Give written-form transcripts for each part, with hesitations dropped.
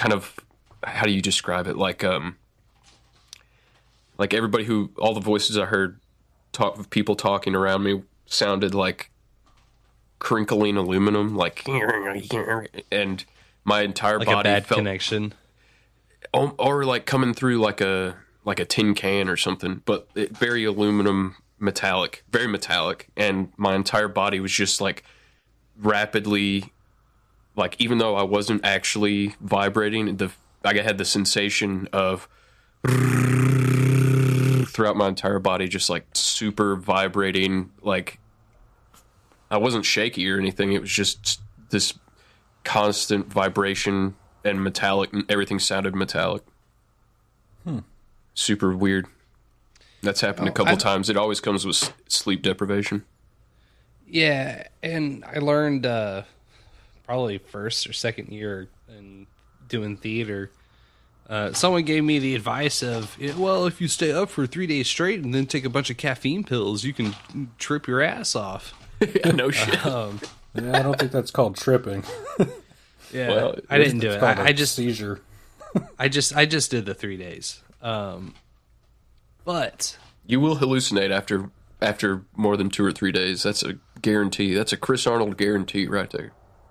kind of, how do you describe it? Like everybody all the voices I heard people talking around me sounded like crinkling aluminum, like, and my entire like body a bad felt connection, or like coming through like a tin can or something, but very aluminum metallic, very metallic, and my entire body was just like rapidly, like, even though I wasn't actually vibrating, I had the sensation of throughout my entire body, just like super vibrating. Like, I wasn't shaky or anything. It was just this constant vibration and metallic, and everything sounded metallic. Super weird. That's happened a couple times. It always comes with sleep deprivation. Yeah, and I learned probably first or second year in doing theater. Someone gave me the advice of, well, if you stay up for 3 days straight and then take a bunch of caffeine pills, you can trip your ass off. Yeah, no shit. Yeah, I don't think that's called tripping. Yeah, Well, I didn't do it. I just seizure. I just did the 3 days. But You will hallucinate after more than 2 or 3 days. That's a guarantee. That's a Chris Arnold guarantee right there.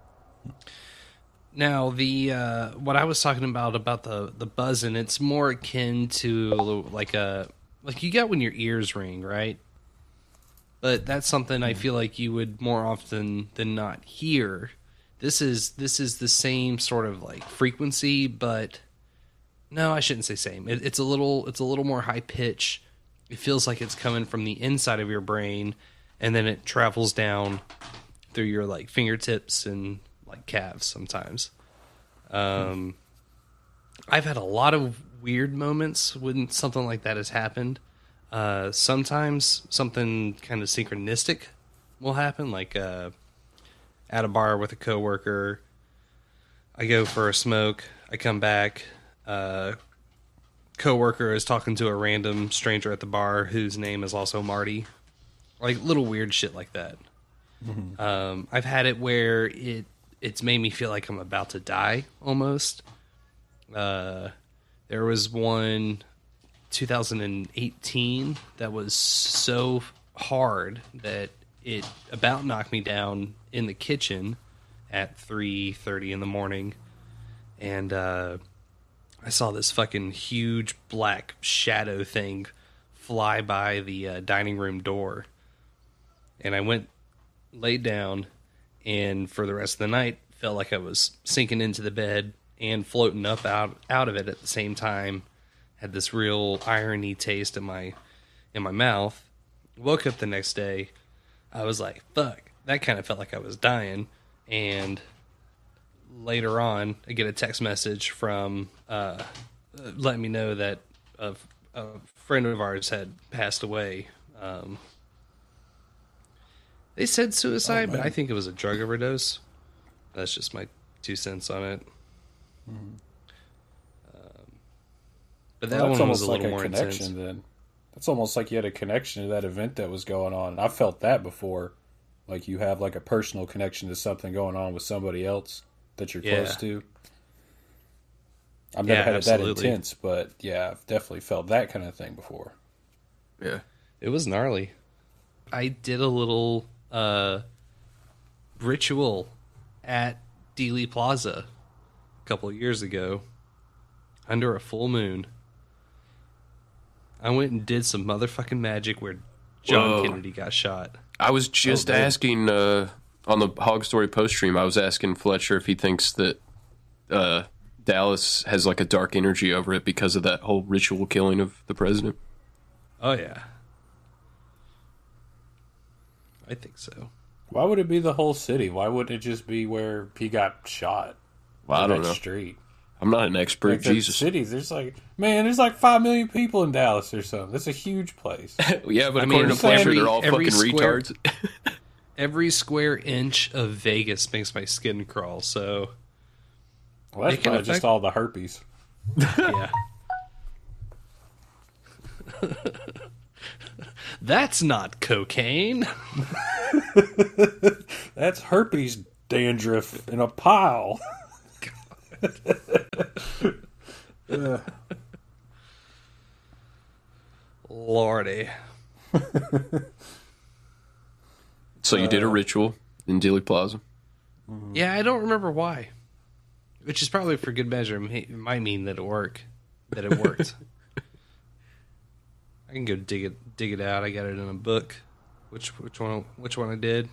now the what I was talking about the buzzing, it's more akin to like you get when your ears ring, right? But that's something I feel like you would more often than not hear. This is the same sort of like frequency, but no, I shouldn't say same. It's a little more high pitch. It feels like it's coming from the inside of your brain, and then it travels down through your like fingertips and like calves sometimes. I've had a lot of weird moments when something like that has happened. Sometimes something kind of synchronistic will happen, like at a bar with a coworker. I go for a smoke. I come back. Coworker is talking to a random stranger at the bar whose name is also Marty. Like little weird shit like that. Mm-hmm. I've had it where it's made me feel like I'm about to die almost. There was one 2018 that was so hard that it about knocked me down in the kitchen at 3:30 in the morning, and I saw this fucking huge black shadow thing fly by the dining room door, and I laid down, and for the rest of the night felt like I was sinking into the bed and floating up out of it at the same time. Had this real irony taste in my mouth. Woke up the next day. I was like, fuck, that kind of felt like I was dying. And later on, I get a text message from letting me know that a friend of ours had passed away. They said suicide, but I think it was a drug overdose. That's just my 2 cents on it. Mm-hmm. But that one was a little more connection intense. then. That's almost like you had a connection to that event that was going on. I felt that before. Like you have like a personal connection to something going on with somebody else that you're close to. I've never had it that intense, but yeah, I've definitely felt that kind of thing before. Yeah. It was gnarly. I did a little ritual at Dealey Plaza a couple of years ago under a full moon. I went and did some motherfucking magic where John Kennedy got shot. I was just asking on the Hog Story post stream. I was asking Fletcher if he thinks that Dallas has like a dark energy over it because of that whole ritual killing of the president. Oh yeah, I think so. Why would it be the whole city? Why wouldn't it just be where he got shot? Well, I don't know. Street. I'm not an expert. Like Jesus. Cities, there's like 5 million people in Dallas or something. That's a huge place. Yeah, but according to Fletcher, they're all fucking retards. Every square inch of Vegas makes my skin crawl, so... Well, that's probably just all the herpes. Yeah. That's not cocaine. That's herpes dandruff in a pile. So you did a ritual in Dealey Plaza. Yeah, I don't remember why. Which is probably for good measure. It might mean that it worked. I can go dig it out. I got it in a book. Which one I did.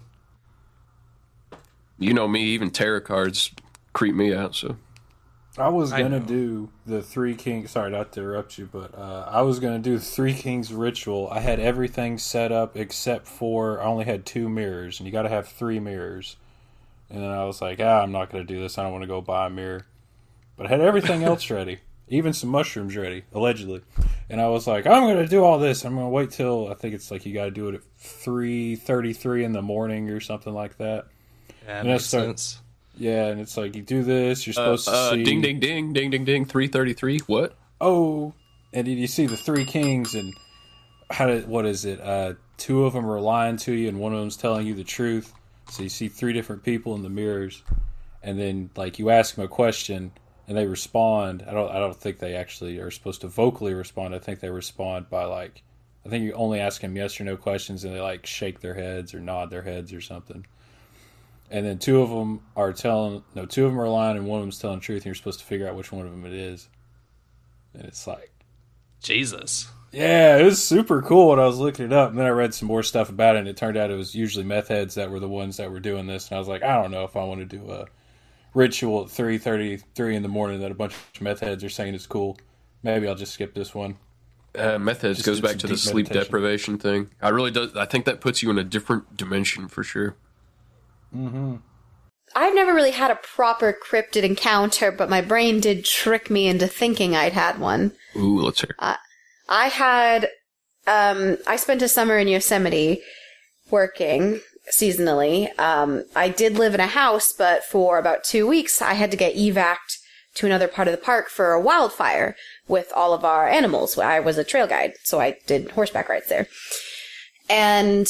You know me, even tarot cards creep me out, so. I was going to do the Three Kings. Sorry not to interrupt you, but I was going to do the Three Kings ritual. I had everything set up except for I only had 2 mirrors, and you got to have 3 mirrors. And then I was like, I'm not going to do this. I don't want to go buy a mirror. But I had everything else ready, even some mushrooms ready, allegedly. And I was like, I'm going to do all this. I'm going to wait till, I think it's like you got to do it at 3:33 in the morning or something like that. Yeah, makes sense. Yeah, and it's like, you do this, you're supposed to see... Ding, ding, ding, ding, ding, ding, 3:33, what? Oh, and then you see the 3 kings, and what is it? 2 of them are lying to you, and one of them's telling you the truth. So you see 3 different people in the mirrors, and then, like, you ask them a question, and they respond. I don't think they actually are supposed to vocally respond. I think they respond by, like... I think you only ask them yes or no questions, and they, like, shake their heads or nod their heads or something. And then 2 of them are lying, and one of them's telling the truth, and you're supposed to figure out which one of them it is. And it's like... Jesus. Yeah, it was super cool when I was looking it up. And then I read some more stuff about it, and it turned out it was usually meth heads that were the ones that were doing this. And I was like, I don't know if I want to do a ritual at 3:33 in the morning that a bunch of meth heads are saying is cool. Maybe I'll just skip this one. Meth heads goes back to the sleep deprivation thing. I think that puts you in a different dimension for sure. Mm-hmm. I've never really had a proper cryptid encounter, but my brain did trick me into thinking I'd had one. Ooh, let's hear. I spent a summer in Yosemite working seasonally. I did live in a house, but for about 2 weeks, I had to get evac'd to another part of the park for a wildfire with all of our animals. I was a trail guide, so I did horseback rides there. And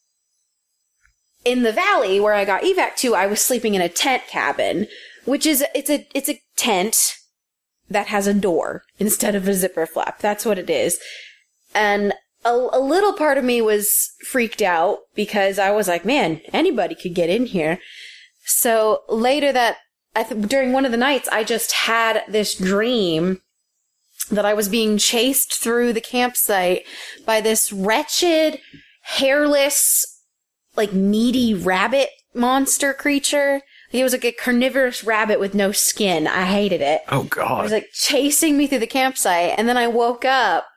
in the valley where I got evac to, I was sleeping in a tent cabin, which is, it's a tent that has a door instead of a zipper flap. That's what it is. And a little part of me was freaked out because I was like, man, anybody could get in here. So later during one of the nights, I just had this dream that I was being chased through the campsite by this wretched, hairless, like meaty rabbit monster creature. It was like a carnivorous rabbit with no skin. I hated it. Oh, God. It was like chasing me through the campsite. And then I woke up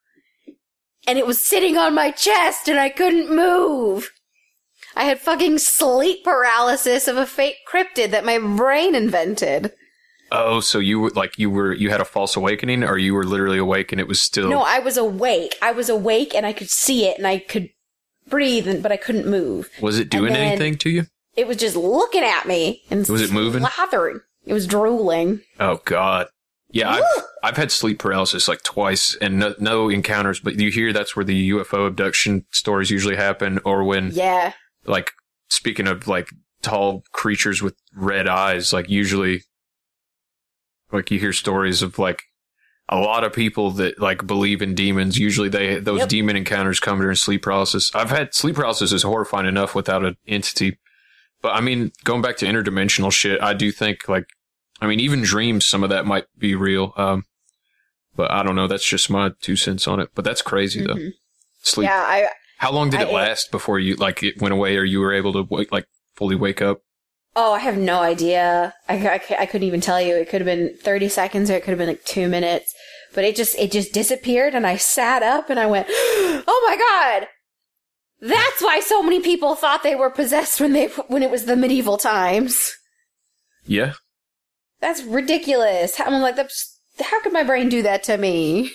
and it was sitting on my chest and I couldn't move. I had fucking sleep paralysis of a fake cryptid that my brain invented. Oh, so you had a false awakening, or you were literally awake and it was still... No, I was awake. I was awake and I could see it and I could breathe, but I couldn't move. Was it doing anything to you? It was just looking at me and was it moving? Slathering. It was drooling. Oh, God. Yeah, I've had sleep paralysis like twice and no encounters, but you hear that's where the UFO abduction stories usually happen, or when, like, speaking of like tall creatures with red eyes, like usually, like you hear stories of like a lot of people that like believe in demons. Usually those demon encounters come during sleep paralysis. I've had sleep paralysis is horrifying enough without an entity. But I mean, going back to interdimensional shit, I do think like, I mean, even dreams, some of that might be real. But I don't know. That's just my 2 cents on it. But that's crazy though. Sleep. Yeah. How long did it last before you like it went away, or you were able to fully wake up? Oh, I have no idea. I couldn't even tell you. It could have been 30 seconds or it could have been like 2 minutes. But it just disappeared, and I sat up and I went, oh my God! That's why so many people thought they were possessed when it was the medieval times. Yeah. That's ridiculous. I'm like, how could my brain do that to me?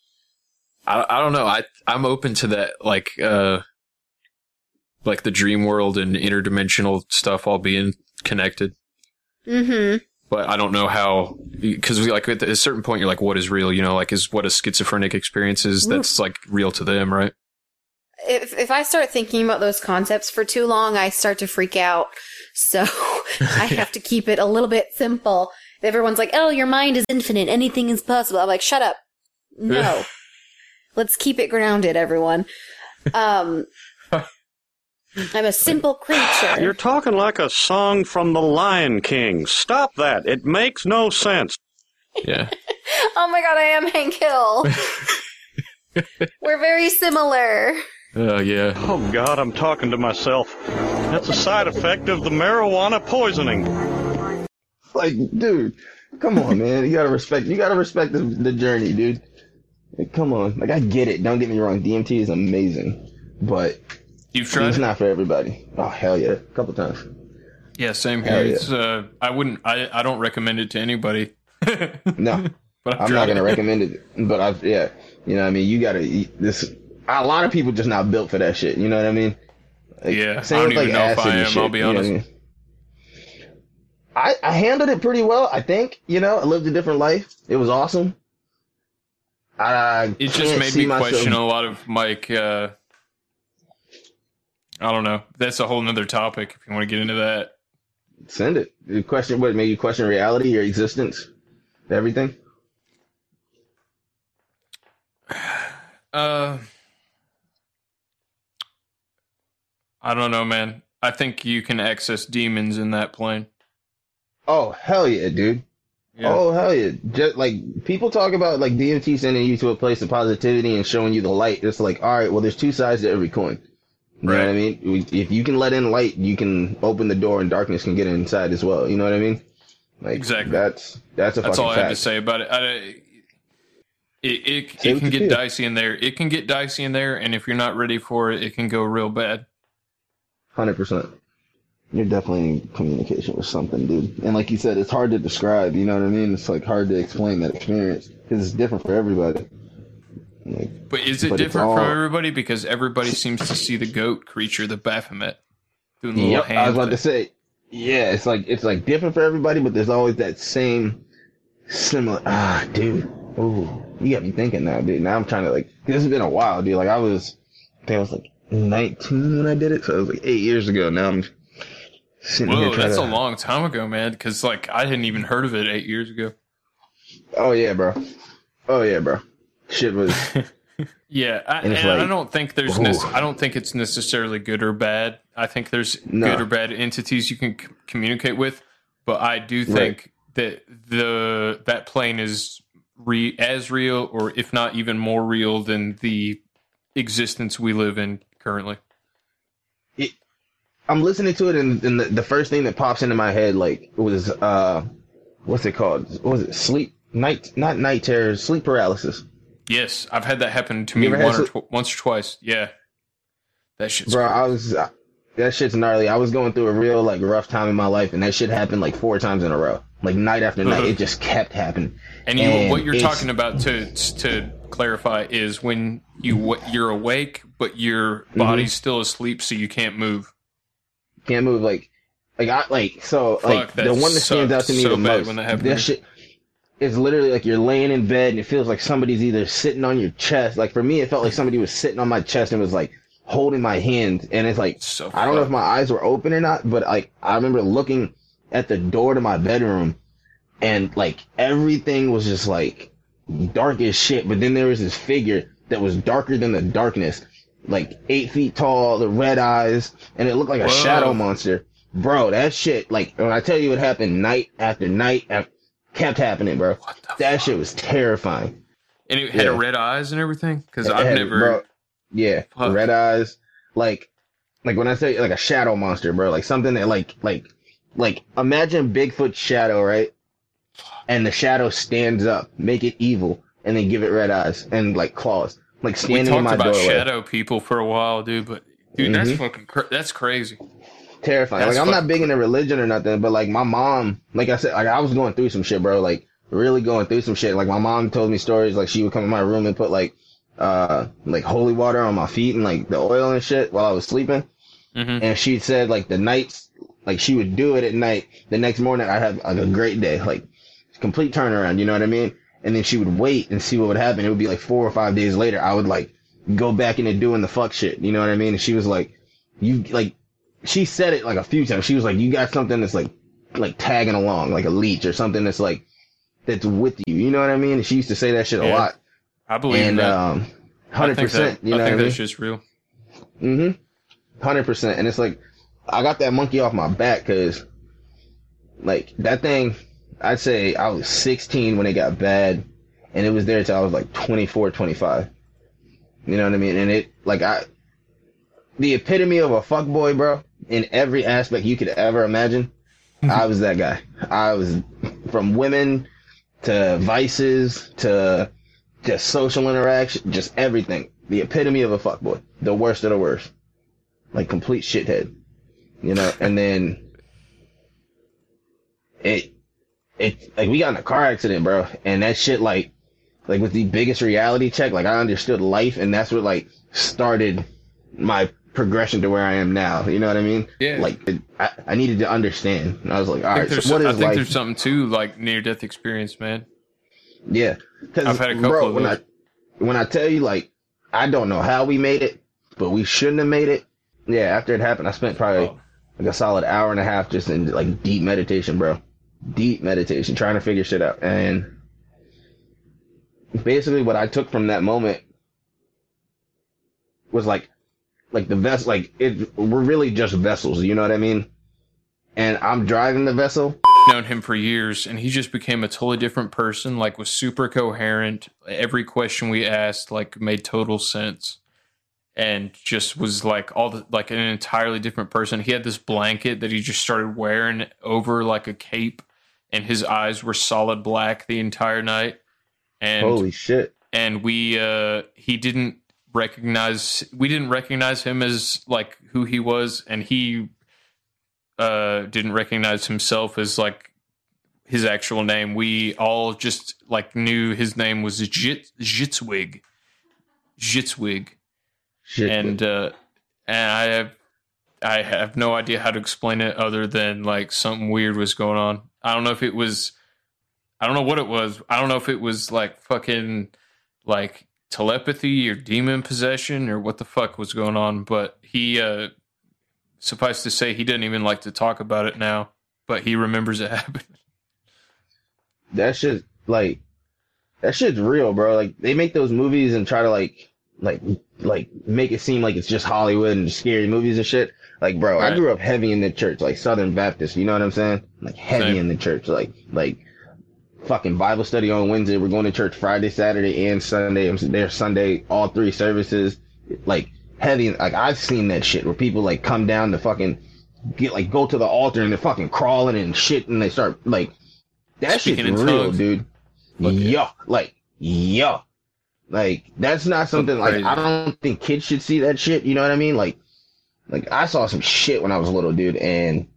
I don't know. I'm open to that, like the dream world and interdimensional stuff all being connected. Mm-hmm. But I don't know how, because like at a certain point you're like, what is real? You know, like is what a schizophrenic experience is. That's like real to them, right? If I start thinking about those concepts for too long, I start to freak out. So I have to keep it a little bit simple. Everyone's like, oh, your mind is infinite. Anything is possible. I'm like, shut up. No. Let's keep it grounded, everyone. I'm a simple creature. You're talking like a song from The Lion King. Stop that. It makes no sense. Yeah. Oh my god, I am Hank Hill. We're very similar. Oh, yeah. Oh, God, I'm talking to myself. That's a side effect of the marijuana poisoning. Like, dude, come on, man. You gotta respect the journey, dude. Like, come on. Like, I get it. Don't get me wrong. DMT is amazing. But You've tried it's it? not for everybody. Oh, hell yeah. A couple times. Yeah, same here. Hell yeah. It's, I don't recommend it to anybody. No. But I'm not going to recommend it. But you know what I mean? You gotta eat this. A lot of people just not built for that shit. You know what I mean? Like, Yeah. same I don't with, like, even know if acid I and am, shit, I'll be you know what honest. I mean? I handled it pretty well, I think. You know, I lived a different life. It was awesome. It just can't made see me myself- question a lot of Mike. I don't know. That's a whole nother topic if you want to get into that. Send it. You question what made you question reality, your existence, everything. I don't know, man. I think you can access demons in that plane. Oh hell yeah, dude. Yeah. Oh hell yeah. Just like people talk about like DMT sending you to a place of positivity and showing you the light. It's like, all right, well, there's two sides to every coin. You know what I mean? If you can let in light, you can open the door and darkness can get inside as well. You know what I mean? Like, Exactly. That's That's fucking all I have to fact. say about it. It Say what can you get feel. dicey in there. It can get dicey in there, and if you're not ready for it, it can go real bad. 100%. You're definitely in communication with something, dude. And like you said, it's hard to describe. You know what I mean? It's like hard to explain that experience because it's different for everybody. Like, But is it But it's different all- from everybody? Because everybody seems to see the goat creature, the Baphomet, doing the little yep, hand I was about to thing. say, yeah, it's like different for everybody, but there's always that same similar. Ah, dude. Ooh, you got me thinking now, dude. Now I'm trying to like. This has been a while, dude. Like I think I was like 19 when I did it, so it was like 8 years ago. Now I'm sitting here Whoa, trying that's to. a long time ago, man. Because like I hadn't even heard of it 8 years ago. Oh yeah, bro. Oh yeah, bro. Shit was. Yeah, And it's and I like, don't think there's. ooh. I don't think it's necessarily good or bad. I think there's No. good or bad entities you can communicate with, but I do think that that plane is as real, or if not even more real than the existence we live in currently. I'm listening to it, and the first thing that pops into my head, like, was what's it called? What was it? Not night terrors, sleep paralysis. Yes, I've had that happen to You me ever had once or twice. Yeah, that shit's Bro, crazy. that shit's gnarly. I was going through a real like rough time in my life, and that shit happened like 4 times in a row, like night after night. It just kept happening. And what you're it's- talking about, to clarify, is when you're awake but your Mm-hmm. body's still asleep, so you can't move. Can't move like the Fuck, that one that stands out to me sucked so the bad most. when that happened to That me. shit is literally like you're laying in bed and it feels like somebody's either sitting on your chest. Like for me, it felt like somebody was sitting on my chest and was like holding my hand. And it's like So I don't know if fucked. my eyes were open or not, but like I remember looking at the door to my bedroom and like everything was just like dark as shit. But then there was this figure that was darker than the darkness, like 8 feet tall, the red eyes, and it looked like a Whoa. shadow monster. Bro, that shit, like, when I tell you it happened night after night, kept happening, bro. What the That fuck? shit was terrifying. And it had Yeah. red eyes and everything? Because It I've had- never... bro, yeah, Fuck. red eyes, like when I say like a shadow monster, bro, like something that like imagine Bigfoot's shadow, right? And the shadow stands up, make it evil, and then give it red eyes and like claws, like We standing in talked my about doorway. shadow people for a while, dude, but... Dude, that's fucking... that's crazy. Terrifying. That's Like I'm not fucking big into religion or nothing, but like my mom, like I said, like I was going through some shit, bro. Like really going through some shit. Like my mom told me stories. Like she would come in my room and put like holy water on my feet and like the oil and shit while I was sleeping. Mhm. And she said like the nights, like she would do it at night. The next morning I'd have like a great day, like complete turnaround. You know what I mean? And then she would wait and see what would happen. It would be like 4 or 5 days later. I would like go back into doing the fuck shit. You know what I mean? And she was like, you like. She said it like a few times. She was like, you got something that's like tagging along, like a leech or something that's like, that's with you. You know what I mean? And she used to say that shit a Yeah. lot. I believe And, that. I think 100%, you know I what I think mean? that's just real. 100%. And it's like, I got that monkey off my back because, like, that thing, I'd say I was 16 when it got bad, and it was there till I was like 24, 25. You know what I mean? And it, like, the epitome of a fuckboy, bro, in every aspect you could ever imagine. I was that guy. I was, from women to vices to just social interaction, just everything. The epitome of a fuckboy. The worst of the worst. Like, complete shithead. You know, and then like, we got in a car accident, bro, and that shit, like was the biggest reality check. Like, I understood life, and that's what, like, started my progression to where I am now. You know what I mean? Yeah. Like, I needed to understand. And I was like, all right, so I what is think life? there's something to, like, near-death experience, man. Yeah. Cause, I've had a couple bro, of those. When I tell you, like, I don't know how we made it, but we shouldn't have made it. Yeah, after it happened, I spent probably like a solid hour and a half just in, like, deep meditation, bro. Deep meditation, trying to figure shit out. And basically what I took from that moment was like the vessel, like, we're really just vessels, you know what I mean? And I'm driving the vessel. Known him for years, and he just became a totally different person, like, was super coherent. Every question we asked, like, made total sense. And just was like like an entirely different person. He had this blanket that he just started wearing over like a cape, and his eyes were solid black the entire night. And holy shit! And we didn't recognize him as, like, who he was, and he didn't recognize himself as, like, his actual name. We all just, like, knew his name was Jitzwig. Shit. And I have no idea how to explain it other than, like, something weird was going on. I don't know what it was. I don't know if it was like fucking, like, telepathy or demon possession or what the fuck was going on. But he, suffice to say, he doesn't even like to talk about it now. But he remembers it happened. That shit's real, bro. Like, they make those movies and try to like make it seem like it's just Hollywood and scary movies and shit. Like, bro, Right. I grew up heavy in the church, like Southern Baptist, you know what I'm saying? Like, heavy Same. in the church, like fucking Bible study on Wednesday. We're going to church Friday, Saturday, and Sunday. I'm there Sunday, all three services. Like, heavy. Like, I've seen that shit where people, like, come down to fucking go to the altar and they're fucking crawling and shit, and they start, like, that Speaking shit's in real, tongues. dude. Yuck. Like, that's not something, like, Crazy. I don't think kids should see that shit, you know what I mean? Like, I saw some shit when I was little, dude, and,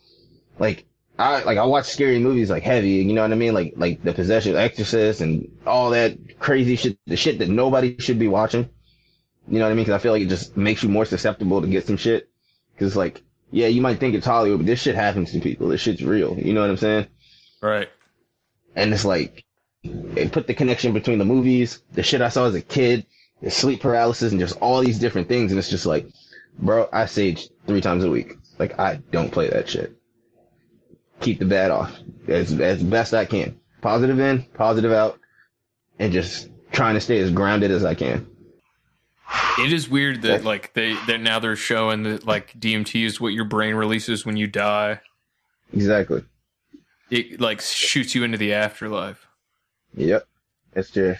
I watch scary movies, like, heavy, you know what I mean? Like The Possession, Exorcist, and all that crazy shit, the shit that nobody should be watching. You know what I mean? Because I feel like it just makes you more susceptible to get some shit. Because, like, yeah, you might think it's Hollywood, but this shit happens to people. This shit's real. You know what I'm saying? Right. And it's like, it put the connection between the movies, the shit I saw as a kid, the sleep paralysis, and just all these different things. And it's just like, bro, I sage 3 times a week. Like, I don't play that shit. Keep the bad off as best I can. Positive in, positive out, and just trying to stay as grounded as I can. It is weird that, like, that now they're showing that, like, DMT is what your brain releases when you die. Exactly. It, like, shoots you into the afterlife. Yep. That's your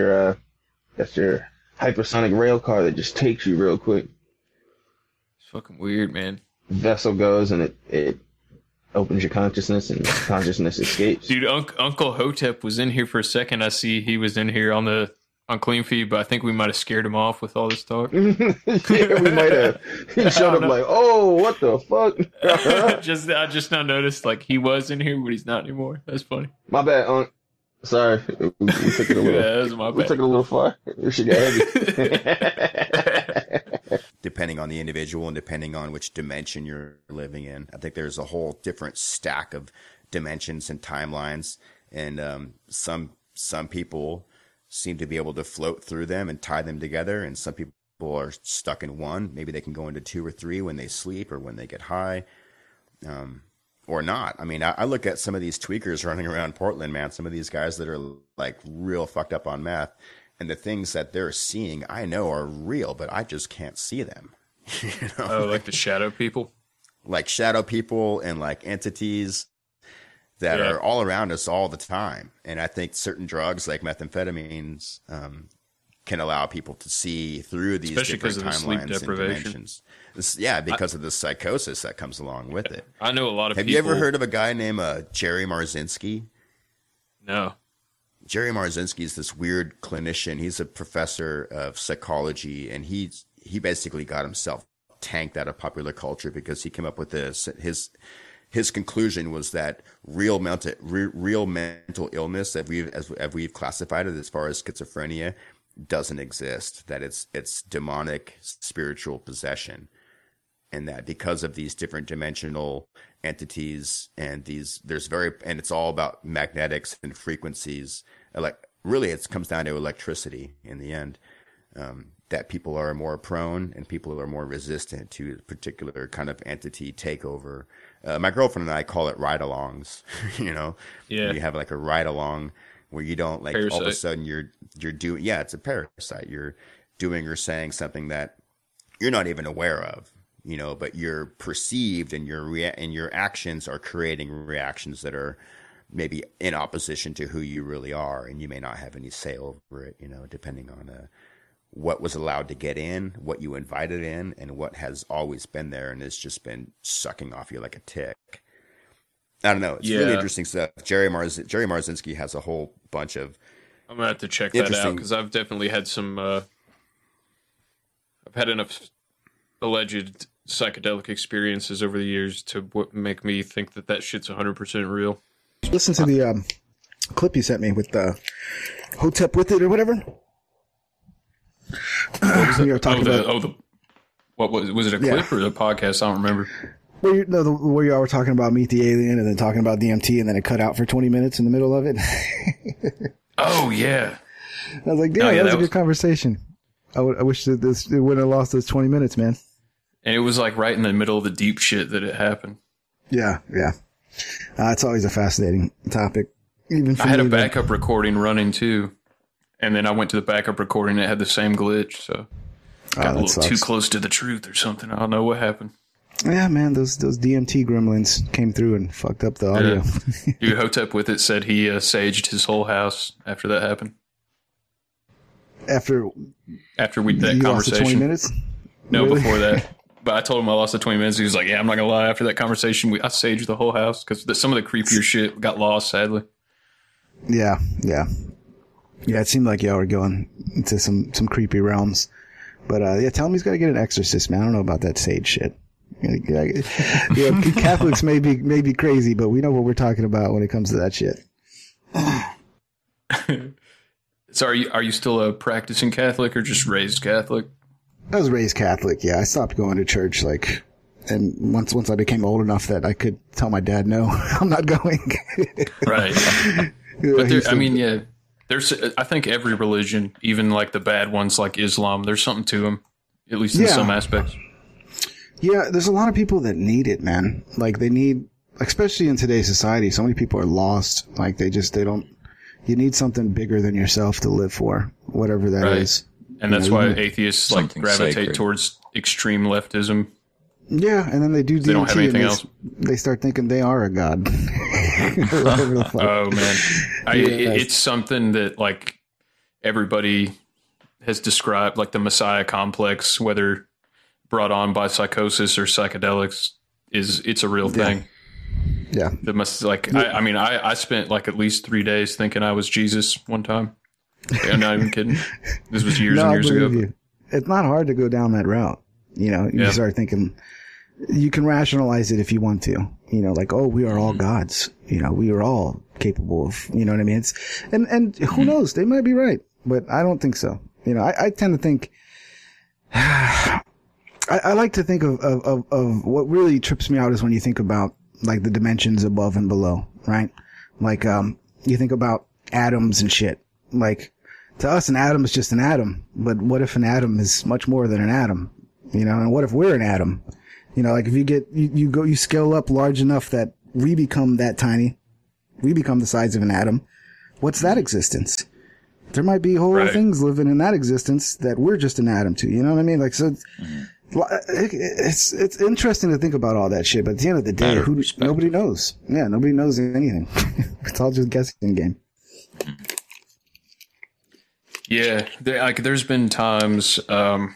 hypersonic rail car that just takes you real quick. It's fucking weird, man. Vessel goes and it opens your consciousness, and consciousness escapes. Dude, Uncle Hotep was in here for a second. I see he was in here on Clean Feed, but I think we might have scared him off with all this talk. Yeah, we might have. He showed up like, oh, what the fuck? I just now noticed, like, he was in here, but he's not anymore. That's funny. My bad, Unc. Sorry, we took it a little. Yeah, that was my We bad. took it a little far. This shit got heavy. Depending on the individual and depending on which dimension you're living in. I think there's a whole different stack of dimensions and timelines, and some people seem to be able to float through them and tie them together, and some people are stuck in one. Maybe they can go into 2 or 3 when they sleep or when they get high, or not. I mean, I look at some of these tweakers running around Portland, man, some of these guys that are, like, real fucked up on meth, and the things that they're seeing, I know are real, but I just can't see them. You know? Oh, like the shadow people? Like shadow people and like entities that are all around us all the time. And I think certain drugs like methamphetamines can allow people to see through these Especially different because of the sleep timelines and deprivation. dimensions. Because of the psychosis that comes along with it. I know a lot of Have people. you ever heard of a guy named Jerry Marzinski? No. Jerry Marzinski is this weird clinician. He's a professor of psychology, and he basically got himself tanked out of popular culture because he came up with this. His conclusion was that real mental illness, as we've classified it as far as schizophrenia, doesn't exist. That it's demonic spiritual possession, and that because of these different dimensional entities and it's all about magnetics and frequencies. Really, it comes down to electricity in the end. That people are more prone and people are more resistant to a particular kind of entity takeover. My girlfriend and I call it ride-alongs. You know, you have like a ride-along where you don't like parasite. All of a sudden you're doing it's a parasite. You're doing or saying something that you're not even aware of. You know, but you're perceived and your actions are creating reactions that are maybe in opposition to who you really are, and you may not have any say over it. You know, depending on what was allowed to get in, what you invited in, and what has always been there and has just been sucking off you like a tick. I don't know. It's really interesting stuff. Jerry Marzinski has a whole bunch of. I'm gonna have to check that out because I've definitely had some. I've had enough alleged psychedelic experiences over the years to make me think that shit's 100% real. Listen to the clip you sent me with the Hotep with it or whatever. We were talking about. What was it? A clip or a podcast? I don't remember. Where you all were talking about Meet the Alien and then talking about DMT and then it cut out for 20 minutes in the middle of it. Oh yeah. I was like, damn, that was a good conversation. I wish that it wouldn't have lost those 20 minutes, man. And it was like right in the middle of the deep shit that it happened. Yeah. It's always a fascinating topic. Even for I had a backup recording running too. And then I went to the backup recording and it had the same glitch. So got a little too close to the truth or something. I don't know what happened. Yeah, man, those DMT gremlins came through and fucked up the audio. Dude, Hotep with it said he saged his whole house after that happened. After that conversation. Lost the 20 minutes? No, Really? Before that. But I told him I lost the 20 minutes. He was like, yeah, I'm not going to lie. After that conversation, I saged the whole house because some of the creepier shit got lost, sadly. Yeah. It seemed like y'all were going into some creepy realms. But tell him he's got to get an exorcist, man. I don't know about that sage shit. Catholics may be crazy, but we know what we're talking about when it comes to that shit. So are you still a practicing Catholic or just raised Catholic? I was raised Catholic, yeah. I stopped going to church, and once I became old enough that I could tell my dad, no, I'm not going. Right. But there's, I think every religion, even like the bad ones like Islam, there's something to them, at least in some aspects. Yeah, there's a lot of people that need it, man. Like they need, especially in today's society, so many people are lost. Like they don't, you need something bigger than yourself to live for, whatever that is. And that's why atheists like gravitate towards extreme leftism. Yeah, and then they do DMT. They don't have anything else. They start thinking they are a god. Oh man, it's something that like everybody has described, like the Messiah complex, whether brought on by psychosis or psychedelics, it's a real thing. Yeah, I spent like at least 3 days thinking I was Jesus one time. I'm not even kidding. This was years and years ago. You. It's not hard to go down that route. You know, you start thinking, you can rationalize it if you want to. You know, like, oh, we are all gods. You know, we are all capable of, you know what I mean? And who knows? They might be right, but I don't think so. You know, I tend to think, I like to think of what really trips me out is when you think about like the dimensions above and below, right? Like, you think about atoms and shit. Like, to us, an atom is just an atom. But what if an atom is much more than an atom? You know, and what if we're an atom? You know, like if you scale up large enough that we become that tiny, we become the size of an atom. What's that existence? There might be whole things living in that existence that we're just an atom to. You know what I mean? Like, so, It's interesting to think about all that shit, but at the end of the day, nobody knows. Yeah, nobody knows anything. It's all just guessing game. Yeah, there's been times I've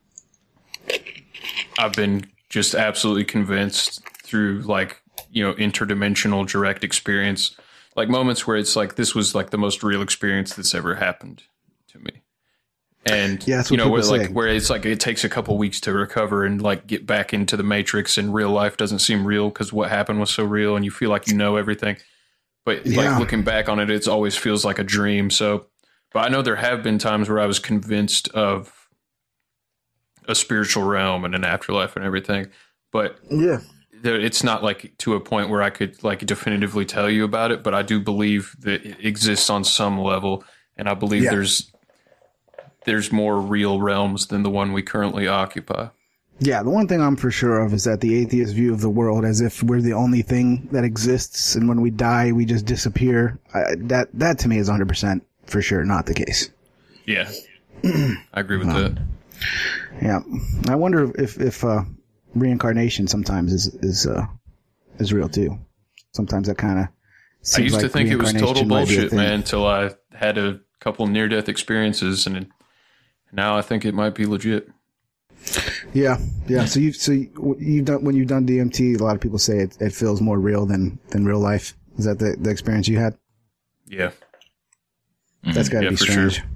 been just absolutely convinced through interdimensional direct experience, like moments where it's like this was like the most real experience that's ever happened to me. And that's what where it's like it takes a couple weeks to recover and like get back into the matrix, and real life doesn't seem real because what happened was so real, and you feel like you know everything. But like looking back on it, it always feels like a dream. So, but I know there have been times where I was convinced of a spiritual realm and an afterlife and everything. But it's not like to a point where I could like definitively tell you about it. But I do believe that it exists on some level, and I believe there's more real realms than the one we currently occupy. Yeah, the one thing I'm for sure of is that the atheist view of the world as if we're the only thing that exists, and when we die, we just disappear. That to me is 100% for sure not the case. Yeah, I agree with that. Yeah, I wonder if reincarnation sometimes is real too. Sometimes that kind of. I used to think it was total bullshit, man, until I had a couple near-death experiences, and now I think it might be legit. Yeah. So you've done, when you've done DMT, a lot of people say it feels more real than real life. Is that the experience you had? Yeah, that's got to be strange. Sure.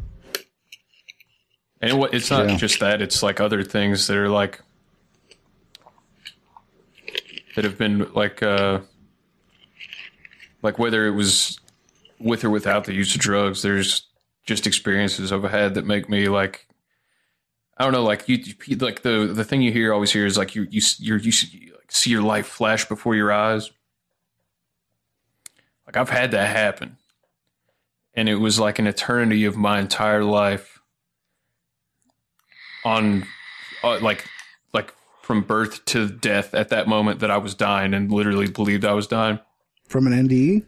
And it's not just that; it's like other things that are like that have been like whether it was with or without the use of drugs. There's just experiences I've had that make me like. I don't know, like you like the thing you always hear is like you see your life flash before your eyes. Like I've had that happen, and it was like an eternity of my entire life on like from birth to death at that moment that I was dying and literally believed I was dying. From an NDE?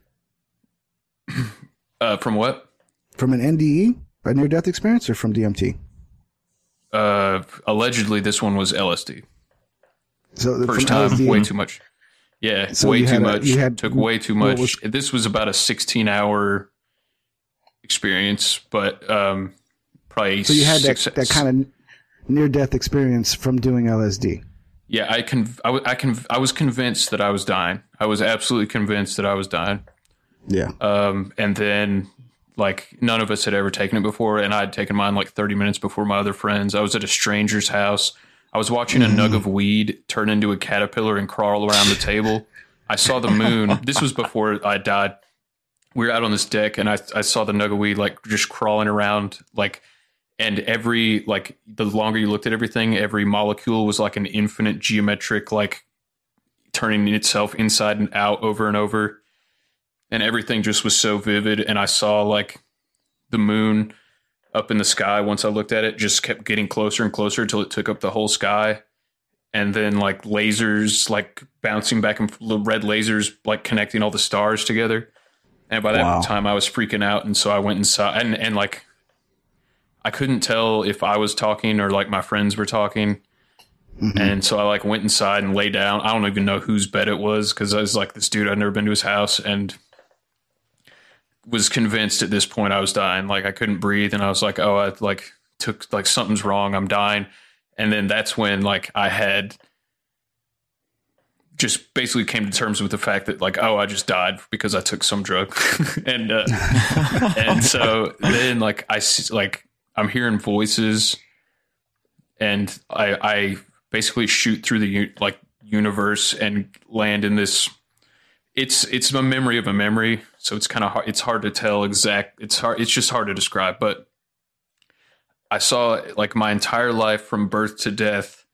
From what? From an NDE, a near-death experience, or from DMT? Allegedly, this one was LSD. So first time, LSD, way too much. Yeah, so way too much. Took way too much. Was, this was about a 16-hour experience, but probably. So you had that kind of near-death experience from doing LSD. Yeah, I was convinced that I was dying. I was absolutely convinced that I was dying. Yeah. And then. Like none of us had ever taken it before, and I had taken mine like 30 minutes before my other friends. I was at a stranger's house. I was watching a nug of weed turn into a caterpillar and crawl around the table. I saw the moon. This was before I died. We were out on this deck, and I saw the nug of weed like just crawling around, like, and every like the longer you looked at everything, every molecule was like an infinite geometric, like turning itself inside and out over and over. And everything just was so vivid. And I saw like the moon up in the sky. Once I looked at it, just kept getting closer and closer until it took up the whole sky. And then like lasers, like bouncing back and red lasers, like connecting all the stars together. And by that time I was freaking out. And so I went inside and like, I couldn't tell if I was talking or like my friends were talking. Mm-hmm. And so I like went inside and lay down. I don't even know whose bed it was. Cause I was like this dude, I'd never been to his house, and was convinced at this point I was dying. Like I couldn't breathe, and I was like, oh, I like took like something's wrong. I'm dying. And then that's when like I had just basically came to terms with the fact that like, oh, I just died because I took some drug. and so then like I'm hearing voices, and I basically shoot through the universe and land in this. It's a memory of a memory, so it's kind of hard. It's hard to tell exact. It's just hard to describe. But I saw like my entire life from birth to death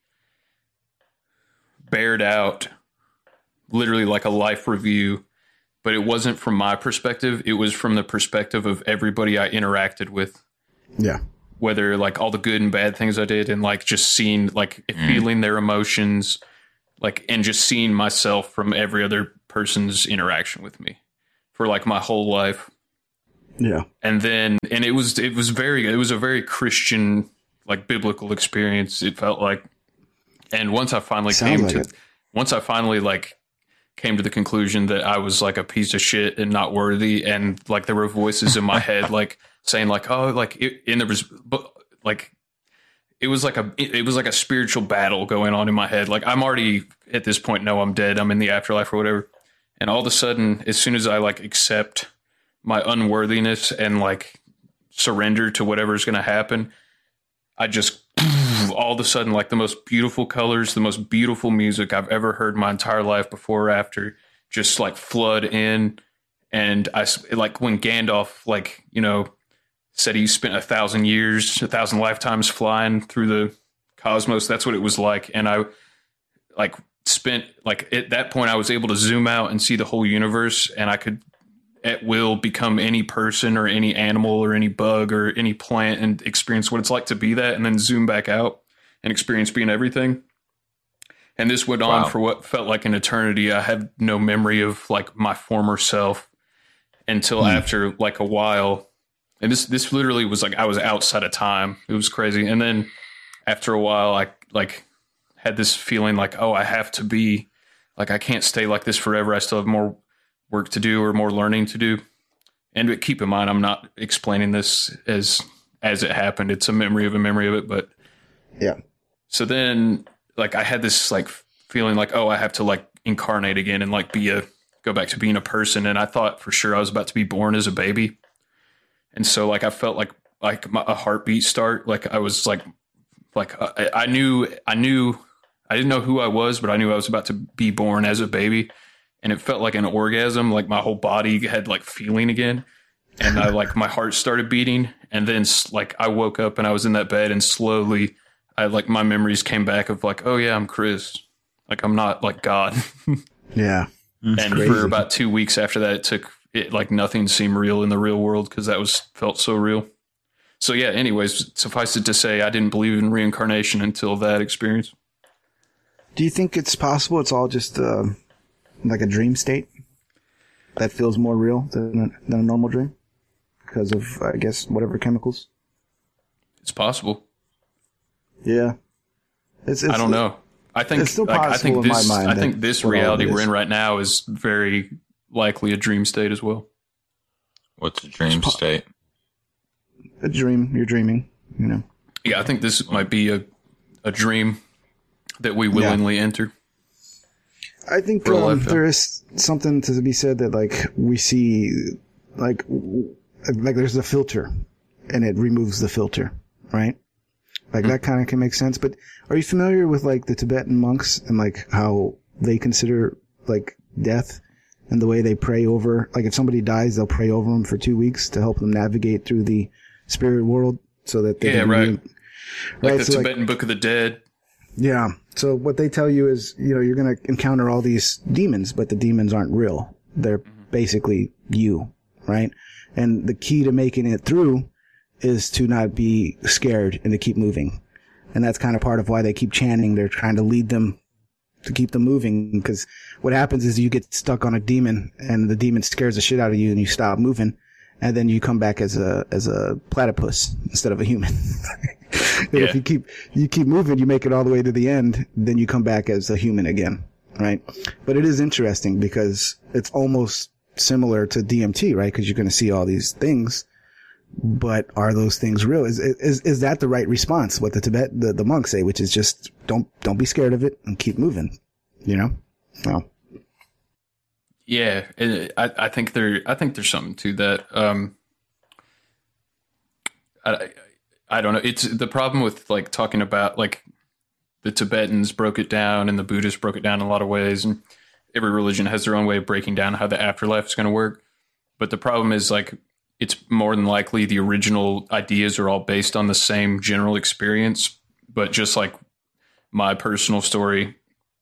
bared out, literally like a life review. But it wasn't from my perspective. It was from the perspective of everybody I interacted with. Yeah. Whether like all the good and bad things I did, and like just seeing like feeling their emotions, like, and just seeing myself from every other person's interaction with me for like my whole life. Yeah. And it was a very Christian, like biblical experience. It felt like, And once I finally came to the conclusion that I was like a piece of shit and not worthy, and like there were voices in my head like saying like, oh, like and there was like it was like a spiritual battle going on in my head. Like I'm already at this point know I'm dead, I'm in the afterlife or whatever. And all of a sudden, as soon as I like accept my unworthiness and like surrender to whatever's going to happen, I just all of a sudden, like the most beautiful colors, the most beautiful music I've ever heard my entire life before or after, just like flood in. And I like when Gandalf, like, you know, said he spent 1,000 years, 1,000 lifetimes flying through the cosmos. That's what it was like. And I like spent like at that point I was able to zoom out and see the whole universe, and I could at will become any person or any animal or any bug or any plant and experience what it's like to be that, and then zoom back out and experience being everything. And this went on for what felt like an eternity. I had no memory of like my former self until after like a while. And this literally was like I was outside of time. It was crazy. And then after a while, I like had this feeling like, oh, I have to be like, I can't stay like this forever. I still have more work to do or more learning to do. And keep in mind, I'm not explaining this as it happened. It's a memory of it. But yeah. So then like I had this like feeling like, oh, I have to like incarnate again and like go back to being a person. And I thought for sure I was about to be born as a baby. And so like I felt like a heartbeat start. Like I was like I knew I didn't know who I was, but I knew I was about to be born as a baby. And it felt like an orgasm. Like my whole body had like feeling again. And I like my heart started beating. And then like I woke up and I was in that bed, and slowly I like my memories came back of like, oh yeah, I'm Chris. Like I'm not like God. Yeah. And crazy. For about 2 weeks after that, it like nothing seemed real in the real world because that felt so real. So yeah, anyways, suffice it to say, I didn't believe in reincarnation until that experience. Do you think it's possible it's all just like a dream state that feels more real than a normal dream because of, I guess, whatever chemicals? It's possible. Yeah. It's I don't know. I think it's still possible in my mind. I think this reality we're in right now is very likely a dream state as well. What's a dream state? A dream. You're dreaming, you know. Yeah, I think this might be a dream that we willingly enter. I think there is something to be said that like we see like there's a filter and it removes the filter, right? Like that kind of can make sense. But are you familiar with like the Tibetan monks and like how they consider like death and the way they pray over, like if somebody dies, they'll pray over them for 2 weeks to help them navigate through the spirit world so that they like the Tibetan Book of the Dead. Yeah. So what they tell you is, you know, you're going to encounter all these demons, but the demons aren't real. They're basically you, right? And the key to making it through is to not be scared and to keep moving. And that's kind of part of why they keep chanting. They're trying to lead them to keep them moving, because what happens is you get stuck on a demon and the demon scares the shit out of you and you stop moving. And then you come back as a platypus instead of a human. Yeah. If you keep moving, you make it all the way to the end, then you come back as a human again, right? But it is interesting because it's almost similar to DMT, right? Because you're going to see all these things, but are those things real? Is that the right response? What the monks say, which is just don't be scared of it and keep moving, you know? No. Yeah, I think there's something to that. I don't know. It's the problem with like talking about like the Tibetans broke it down and the Buddhists broke it down in a lot of ways, and every religion has their own way of breaking down how the afterlife is going to work. But the problem is like it's more than likely the original ideas are all based on the same general experience, but just like my personal story,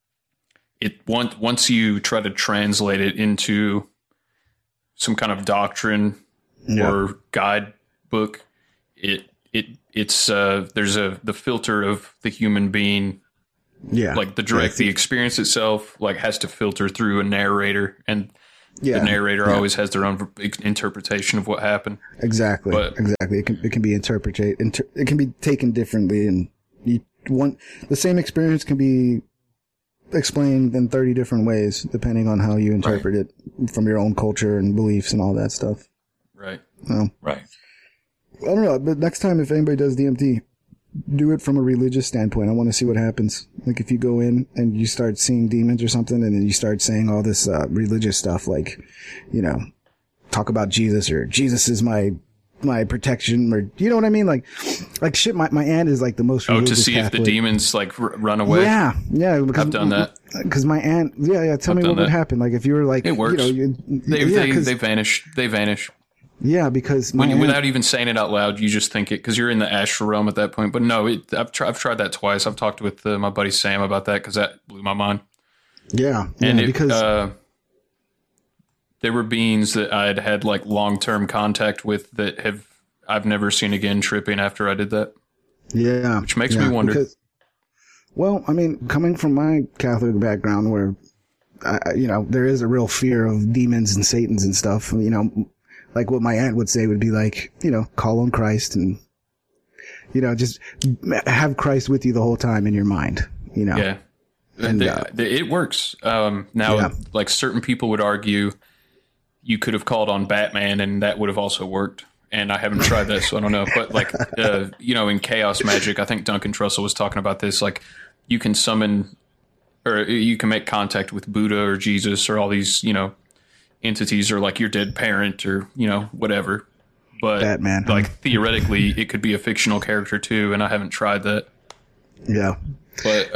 once you try to translate it into some kind of doctrine or guidebook, it's there's the filter of the human being, like the experience itself like has to filter through a narrator, and the narrator always has their own interpretation of what happened. Exactly. It can be interpreted. It can be taken differently, and the same experience can be explained in 30 different ways, depending on how you interpret it from your own culture and beliefs and all that stuff. Right. Right. I don't know, but next time if anybody does DMT, do it from a religious standpoint. I want to see what happens. Like if you go in and you start seeing demons or something, and then you start saying all this religious stuff, like, you know, talk about Jesus, or Jesus is my protection, or you know what I mean? Like shit. My aunt is like the most religious to see Catholic. if the demons like run away. Yeah. Because, I've done that. Because my aunt, tell me what would happen. Like if you were like, it works. You know, they vanish. They vanish. Yeah, because without even saying it out loud, you just think it because you're in the astral realm at that point. But no, I've tried that twice. I've talked with my buddy Sam about that because that blew my mind. Yeah, and because there were beings that I had like long term contact with that I've never seen again tripping after I did that. Yeah, which makes me wonder. Well, I mean, coming from my Catholic background, where there is a real fear of demons and Satans and stuff, you know. Like what my aunt would say would be like, you know, call on Christ and, you know, just have Christ with you the whole time in your mind, you know? Yeah. And it works. Now, like certain people would argue you could have called on Batman and that would have also worked. And I haven't tried that, so I don't know. But like, you know, in Chaos Magic, I think Duncan Trussell was talking about this. Like you can summon or you can make contact with Buddha or Jesus or all these, you know, entities or like your dead parent or, you know, whatever. But Batman, like theoretically it could be a fictional character too, and I haven't tried that. Yeah. But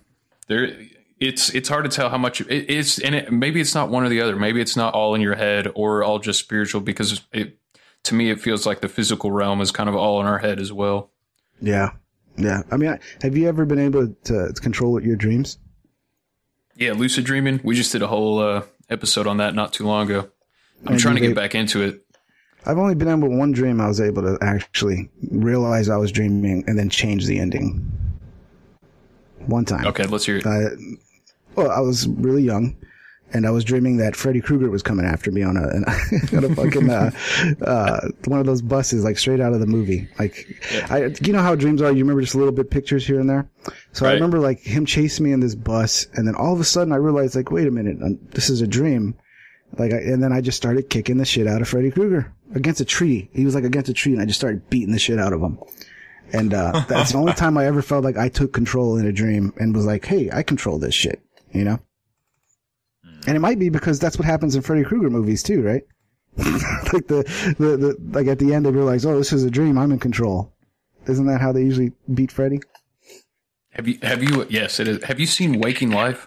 it's hard to tell how much it is, and maybe it's not one or the other. Maybe it's not all in your head or all just spiritual, because to me it feels like the physical realm is kind of all in our head as well. Yeah. Yeah. I mean, have you ever been able to control your dreams? Yeah, lucid dreaming. We just did a whole episode on that not too long ago. I'm trying to get back into it. I've only been able one dream I was able to actually realize I was dreaming and then change the ending. One time. Okay, let's hear it. Well, I was really young, and I was dreaming that Freddy Krueger was coming after me on a fucking one of those buses, like straight out of the movie. Like, you know how dreams are? You remember just a little bit pictures here and there. So I remember like him chasing me in this bus, and then all of a sudden I realized, like, wait a minute, this is a dream. Like, and then I just started kicking the shit out of Freddy Krueger against a tree. He was like against a tree, and I just started beating the shit out of him. And that's the only time I ever felt like I took control in a dream and was like, hey, I control this shit, you know? And it might be because that's what happens in Freddy Krueger movies too, right? Like the like at the end they realize, oh, this is a dream, I'm in control. Isn't that how they usually beat Freddy? Have you? Yes, it is. Have you seen Waking Life?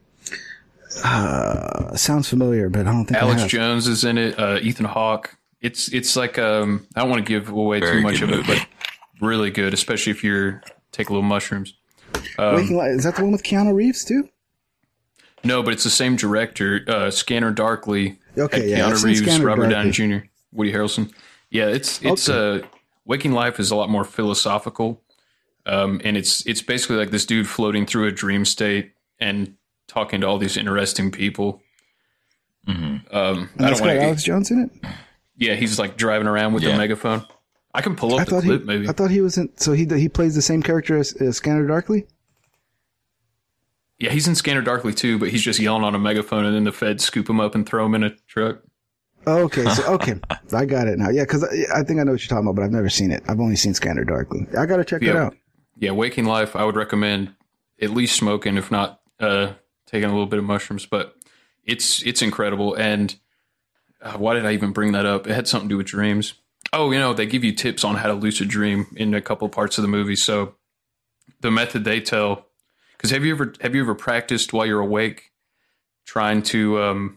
Sounds familiar, but I don't think Alex Jones is in it. Ethan Hawke. It's like I don't want to give away too much of it, but really good, especially if you're take a little mushrooms. Waking Life, is that the one with Keanu Reeves too? No, but it's the same director. Scanner Darkly. Okay, yeah. Keanu Reeves, Robert Downey Jr., Woody Harrelson. Yeah, it's Waking Life is a lot more philosophical, and it's basically like this dude floating through a dream state and talking to all these interesting people. Mm-hmm. I don't want Alex Jones in it. Yeah, he's like driving around with a megaphone. I can pull up the clip. Maybe I thought he was in. So he plays the same character as Scanner Darkly. Yeah, he's in Scanner Darkly too, but he's just yelling on a megaphone, and then the feds scoop him up and throw him in a truck. Okay, I got it now. Yeah, because I think I know what you're talking about, but I've never seen it. I've only seen Scanner Darkly. I got to check it out. Yeah, Waking Life, I would recommend at least smoking, if not taking a little bit of mushrooms. But it's incredible. And why did I even bring that up? It had something to do with dreams. Oh, they give you tips on how to lucid dream in a couple parts of the movie. So the method they tell. Because have you ever practiced while you're awake, trying to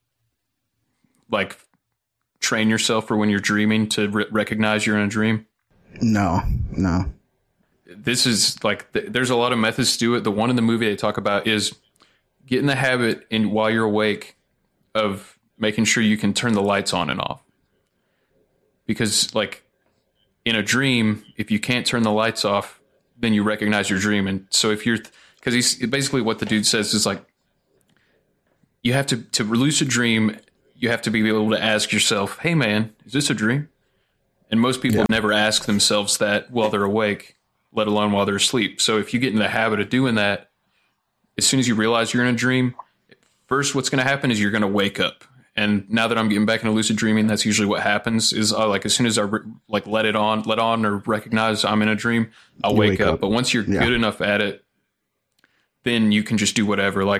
like train yourself for when you're dreaming to recognize you're in a dream? No. This is like there's a lot of methods to do it. The one in the movie they talk about is get in the habit while you're awake of making sure you can turn the lights on and off. Because like in a dream, if you can't turn the lights off, then you recognize your dream. And so if you're because he's basically what the dude says is like, you have to lucid dream. You have to be able to ask yourself, hey man, is this a dream? And most people never ask themselves that while they're awake. let alone while they're asleep. So if you get in the habit of doing that, as soon as you realize you're in a dream, first what's going to happen is you're going to wake up. And now that I'm getting back into lucid dreaming, that's usually what happens is like as soon as I let on or recognize I'm in a dream, I'll wake up. But once you're good enough at it, then you can just do whatever. Like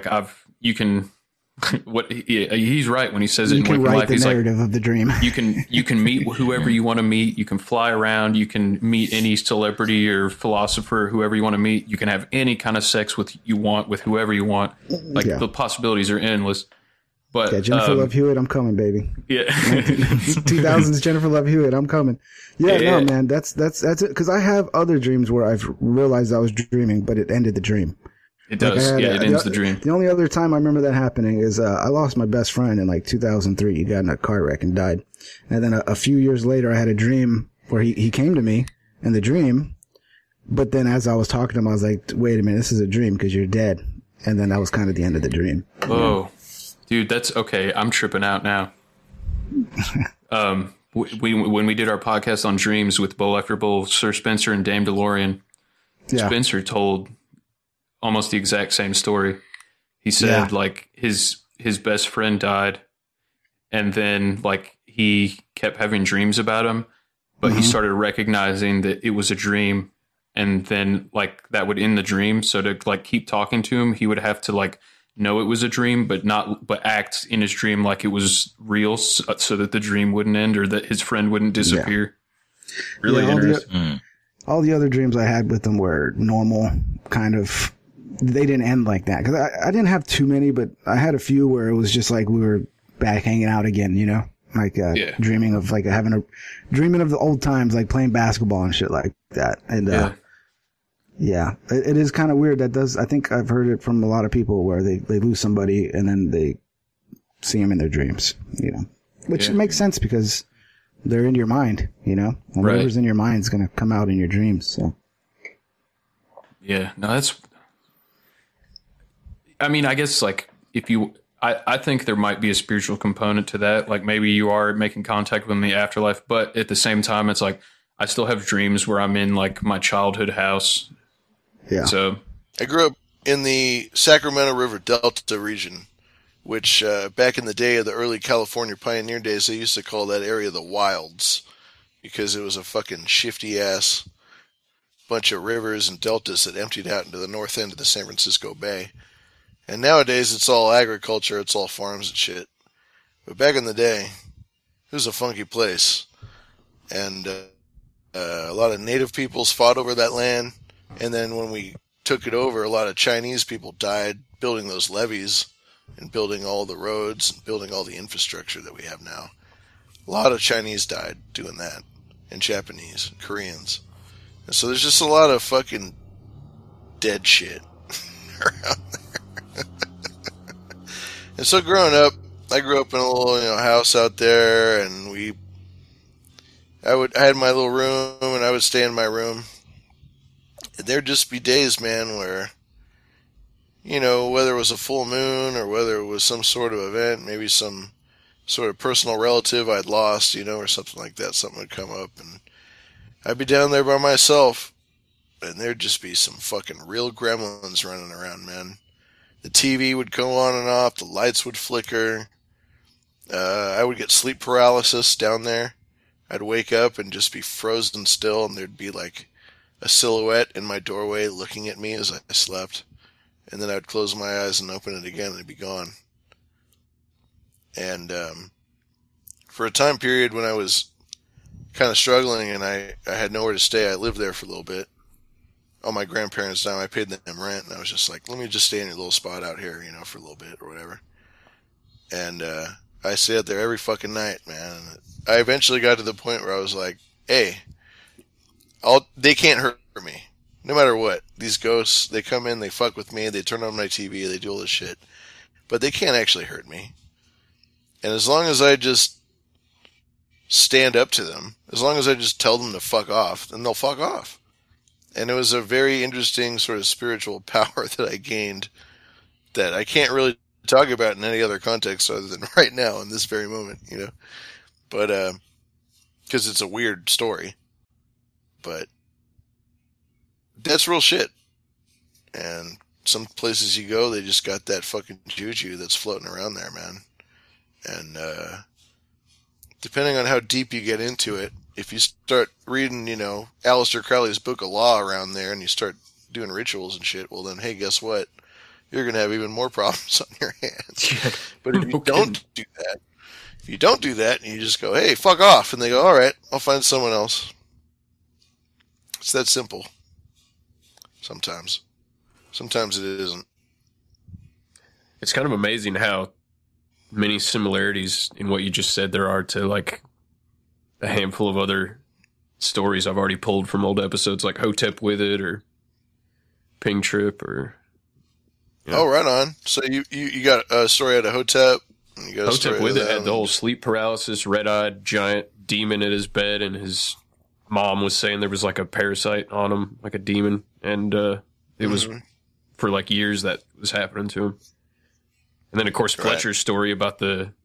he's right when he says it in Waking Life. He's narrative of the dream. you can meet whoever you want to meet. You can fly around. You can meet any celebrity or philosopher, whoever you want to meet. You can have any kind of sex with whoever you want. Like the possibilities are endless. But Jennifer Love Hewitt, I'm coming, baby. Yeah, 2000s Jennifer Love Hewitt, I'm coming. No, man, that's it. Because I have other dreams where I've realized I was dreaming, but it ended the dream. It does. It ends the dream. The only other time I remember that happening is I lost my best friend in like 2003. He got in a car wreck and died. And then a few years later, I had a dream where he came to me in the dream. But then as I was talking to him, I was like, wait a minute, this is a dream because you're dead. And then that was kind of the end of the dream. Oh, dude, that's okay. I'm tripping out now. When we did our podcast on dreams with Bo Lecterbull, Sir Spencer, and Dame DeLorean, Spencer told almost the exact same story. He said like his best friend died, and then like he kept having dreams about him, but he started recognizing that it was a dream, and then like that would end the dream. So to like keep talking to him, he would have to like know it was a dream, but act in his dream like it was real, so that the dream wouldn't end or that his friend wouldn't disappear. Really interesting. All the other dreams I had with them were normal, kind of. They didn't end like that because I didn't have too many, but I had a few where it was just like we were back hanging out again, you know, like dreaming of like dreaming of the old times, like playing basketball and shit like that. And it is kind of weird. I think I've heard it from a lot of people where they lose somebody and then they see them in their dreams, you know, which makes sense because they're in your mind, you know, and whatever's in your mind is going to come out in your dreams. So. Yeah, no, I mean, I guess like I think there might be a spiritual component to that. Like maybe you are making contact with the afterlife, but at the same time, it's like I still have dreams where I'm in like my childhood house. Yeah. So I grew up in the Sacramento River Delta region, which back in the day of the early California pioneer days, they used to call that area the Wilds because it was a fucking shifty ass bunch of rivers and deltas that emptied out into the north end of the San Francisco Bay. And nowadays, it's all agriculture, it's all farms and shit. But back in the day, it was a funky place. And a lot of native peoples fought over that land. And then when we took it over, a lot of Chinese people died building those levees and building all the roads and building all the infrastructure that we have now. A lot of Chinese died doing that, and Japanese, and Koreans. And so there's just a lot of fucking dead shit around there. And so growing up, I grew up in a little house out there, and I had my little room, and I would stay in my room. And there'd just be days, man, where, whether it was a full moon or whether it was some sort of event, maybe some sort of personal relative I'd lost, or something like that, something would come up, and I'd be down there by myself, and there'd just be some fucking real gremlins running around, man. The TV would go on and off. The lights would flicker. I would get sleep paralysis down there. I'd wake up and just be frozen still, and there'd be like a silhouette in my doorway looking at me as I slept. And then I'd close my eyes and open it again, and it'd be gone. And for a time period when I was kind of struggling and I had nowhere to stay, I lived there for a little bit. On my grandparents' time, I paid them rent, and I was just like, let me just stay in your little spot out here, for a little bit or whatever. And I stayed there every fucking night, man. I eventually got to the point where I was like, hey, they can't hurt me, no matter what. These ghosts, they come in, they fuck with me, they turn on my TV, they do all this shit. But they can't actually hurt me. And as long as I just stand up to them, as long as I just tell them to fuck off, then they'll fuck off. And it was a very interesting sort of spiritual power that I gained that I can't really talk about in any other context other than right now in this very moment, But, because it's a weird story. But that's real shit. And some places you go, they just got that fucking juju that's floating around there, man. And depending on how deep you get into it, if you start reading, Aleister Crowley's Book of Law around there and you start doing rituals and shit, well then, hey, guess what? You're going to have even more problems on your hands. But if you don't do that, and you just go, hey, fuck off, and they go, all right, I'll find someone else. It's that simple. Sometimes. Sometimes it isn't. It's kind of amazing how many similarities in what you just said there are to like a handful of other stories I've already pulled from old episodes, like Hotep with It or Ping Trip or. Oh, right on. So you got a story out of Hotep. And you got a Hotep story with out It of had the whole sleep paralysis, red-eyed giant demon at his bed, and his mom was saying there was like a parasite on him, like a demon, and it was for like years that was happening to him. And then of course Fletcher's story about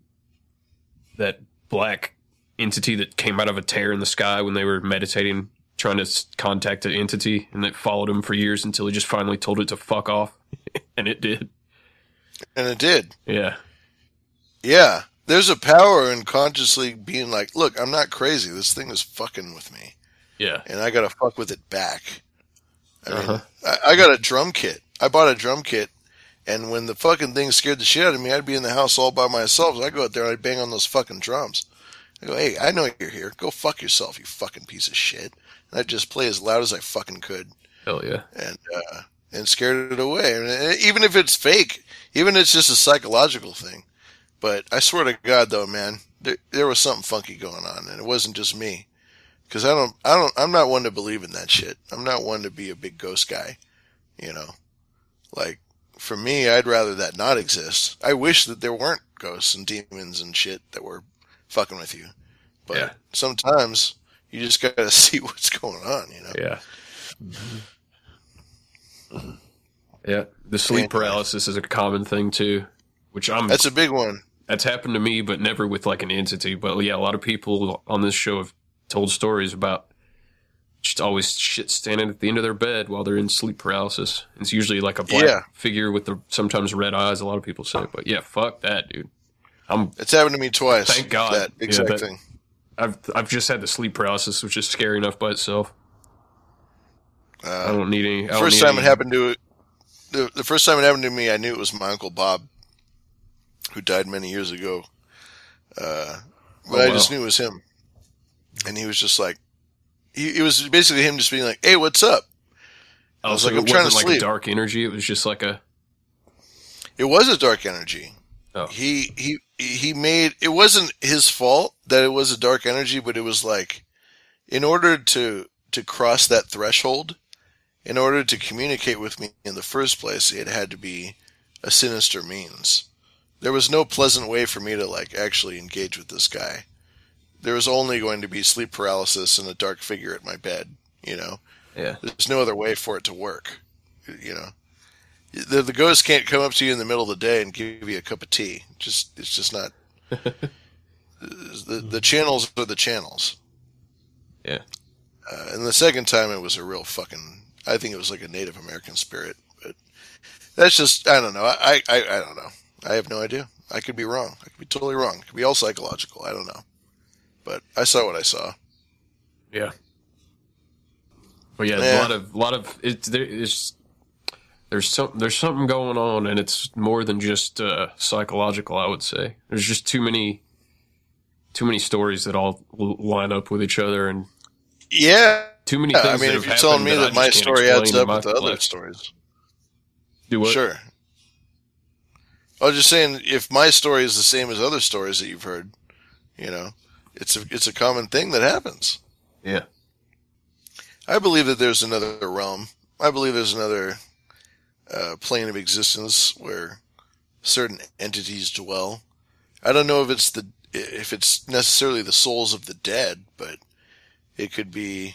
that black entity that came out of a tear in the sky when they were meditating, trying to contact an entity, and it followed him for years until he just finally told it to fuck off. And it did. And it did. Yeah. Yeah. There's a power in consciously being like, look, I'm not crazy. This thing is fucking with me. Yeah. And I got to fuck with it back. I mean, I got a drum kit. I bought a drum kit. And when the fucking thing scared the shit out of me, I'd be in the house all by myself. So I'd go out there and I'd bang on those fucking drums. I go, hey, I know you're here. Go fuck yourself, you fucking piece of shit. And I'd just play as loud as I fucking could. Hell yeah. And scared it away. I mean, even if it's fake, even if it's just a psychological thing. But I swear to God, though, man, there was something funky going on, and it wasn't just me. Because I'm not one to believe in that shit. I'm not one to be a big ghost guy, Like, for me, I'd rather that not exist. I wish that there weren't ghosts and demons and shit that were fucking with you. But sometimes you just gotta see what's going on, Yeah. Yeah, the sleep paralysis is a common thing too, that's a big one. That's happened to me, but never with like an entity. But yeah, a lot of people on this show have told stories about just always shit standing at the end of their bed while they're in sleep paralysis. It's usually like a black figure with sometimes red eyes. A lot of people say, but yeah, fuck that, dude. It's happened to me twice. Thank God. That exact thing. I've just had the sleep paralysis, which is scary enough by itself. I don't need any. The first time it happened to me, I knew it was my Uncle Bob, who died many years ago. But I just knew it was him. And he was just like, it was basically him just being like, hey, what's up? I was like, I'm trying to sleep. Like a dark energy. It was just like it was a dark energy. Oh. He made, it wasn't his fault that it was a dark energy, but it was like, in order to cross that threshold, in order to communicate with me in the first place, it had to be a sinister means. There was no pleasant way for me to like actually engage with this guy. There was only going to be sleep paralysis and a dark figure at my bed, Yeah. There's no other way for it to work, The ghost can't come up to you in the middle of the day and give you a cup of tea. It's just not. The channels are the channels. Yeah. And the second time it was a real fucking, I think it was like a Native American spirit, but that's just, I don't know. I don't know. I have no idea. I could be wrong. I could be totally wrong. It could be all psychological. I don't know. But I saw what I saw. Yeah. But yeah, a lot of there's something going on, and it's more than just psychological, I would say. There's just too many stories that all line up with each other, and too many things. I mean, if you're telling me that my story adds up with the other stories, do what? Sure. I was just saying, if my story is the same as other stories that you've heard, it's a common thing that happens. Yeah. I believe that there's another realm. I believe there's another plane of existence where certain entities dwell. I don't know if it's necessarily the souls of the dead, but it could be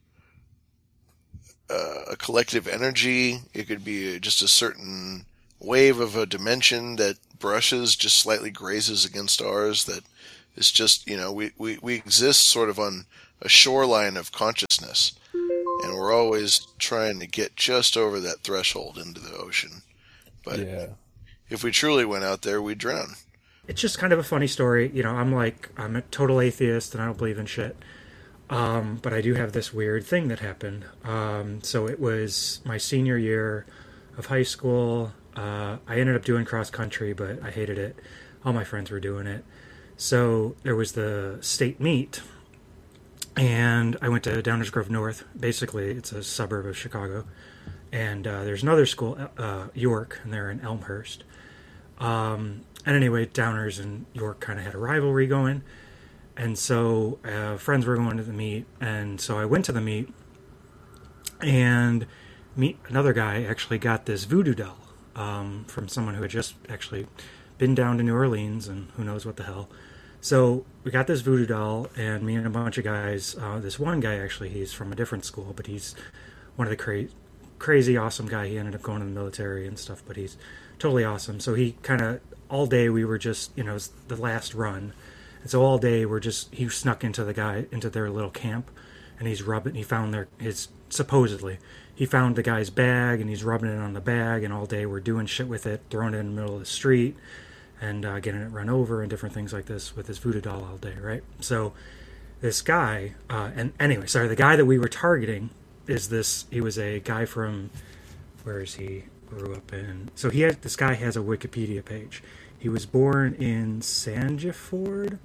a collective energy. It could be just a certain wave of a dimension that brushes, just slightly grazes against ours. That is just, we exist sort of on a shoreline of consciousness, and we're always trying to get just over that threshold into the ocean. But if we truly went out there, we'd drown. It's just kind of a funny story. You know, I'm a total atheist and I don't believe in shit. But I do have this weird thing that happened. So it was my senior year of high school. I ended up doing cross country, but I hated it. All my friends were doing it. So there was the state meet, and I went to Downers Grove North. Basically, it's a suburb of Chicago. And there's another school, York, and they're in Elmhurst. And anyway, Downers and York kind of had a rivalry going. And so friends were going to the meet, and so I went to the meet, and another guy actually got this voodoo doll from someone who had just actually been down to New Orleans, and who knows what the hell. So we got this voodoo doll, and me and a bunch of guys, this one guy actually, he's from a different school, but he's one of the crazy awesome guy. He ended up going to the military and stuff, but he's totally awesome. So he kind of, all day we were just, it was the last run. And so all day he snuck into their little camp, and he found he found the guy's bag, and he's rubbing it on the bag, and all day we're doing shit with it, throwing it in the middle of the street, and getting it run over, and different things like this with this voodoo doll all day, right? So this guy, the guy that we were targeting he was a guy from, where is he, grew up in, so this guy has a Wikipedia page. He was born in Sandefjord,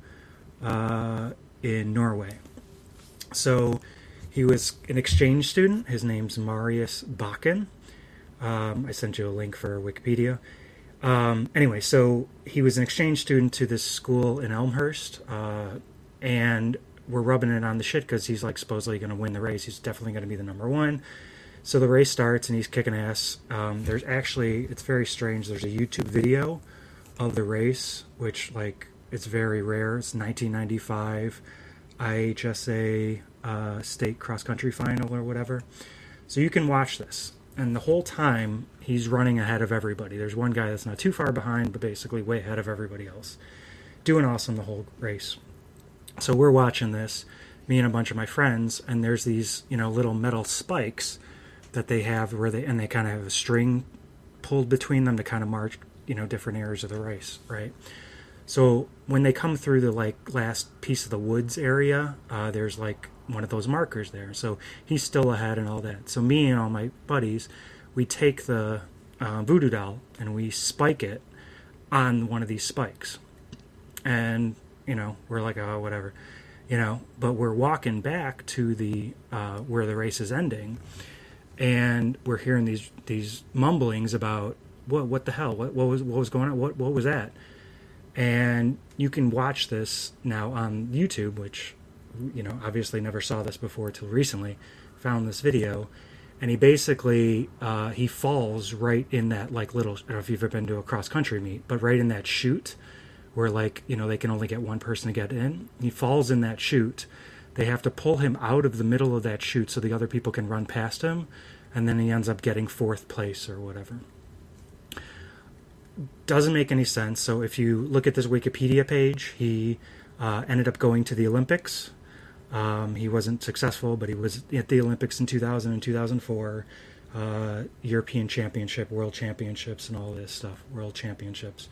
in Norway. So he was an exchange student. His name's Marius Bakken. I sent you a link for Wikipedia. Anyway, so he was an exchange student to this school in Elmhurst, and we're rubbing it on the shit because he's supposedly going to win the race. He's definitely going to be the number one. So the race starts, and he's kicking ass. There's actually, it's very strange, there's a YouTube video of the race, which it's very rare. It's 1995 IHSA state cross country final or whatever. So you can watch this, and the whole time he's running ahead of everybody. There's one guy that's not too far behind, but basically way ahead of everybody else, doing awesome the whole race. So we're watching this, me and a bunch of my friends, and there's these little metal spikes that they have and they kind of have a string pulled between them to kind of mark different areas of the race, right? So when they come through the last piece of the woods area, there's one of those markers there. So he's still ahead and all that. So me and all my buddies, we take the voodoo doll and we spike it on one of these spikes, and we're like, oh, whatever, but we're walking back to the where the race is ending, and we're hearing these mumblings about what the hell, what was going on, what was that? And you can watch this now on YouTube, which obviously never saw this before till recently, found this video, and he basically he falls right in that little, I don't know if you've ever been to a cross country meet, but right in that chute where they can only get one person to get in. He falls in that chute. They have to pull him out of the middle of that chute so the other people can run past him, and then he ends up getting 4th place or whatever. Doesn't make any sense. So if you look at this Wikipedia page, he ended up going to the Olympics. He wasn't successful, but he was at the Olympics in 2000 and 2004, European Championship, World Championships, and all this stuff, World Championships.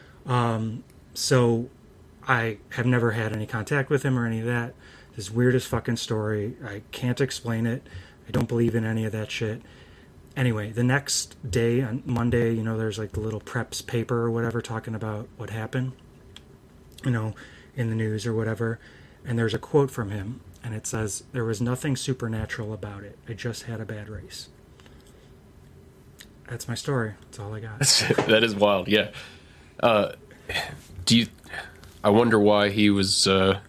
So I have never had any contact with him or any of that. This weirdest fucking story. I can't explain it. I don't believe in any of that shit. Anyway, the next day, on Monday, there's the little preps paper or whatever talking about what happened, in the news or whatever. And there's a quote from him, and it says, "There was nothing supernatural about it. I just had a bad race." That's my story. That's all I got. That is wild, yeah. I wonder why he was,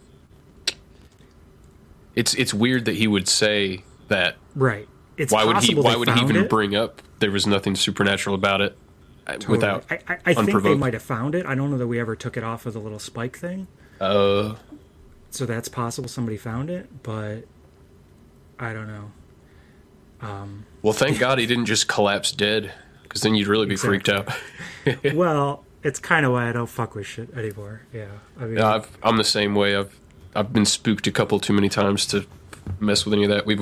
it's weird that he would say that. Right. It's why would he even it. Bring up there was nothing supernatural about it Totally. without I think they might have found it. I don't know that we ever took it off of the little spike thing. So that's possible somebody found it, but I don't know. Well, thank God he didn't just collapse dead, because then you'd really be freaked out. Well, it's kind of why I don't fuck with shit anymore. Yeah, I mean, I'm the same way. I've been spooked a couple too many times to mess with any of that. We've